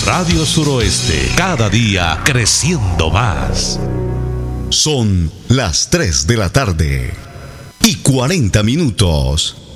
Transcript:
Radio Suroeste, cada día creciendo más. Son las 3 de la tarde y 40 minutos.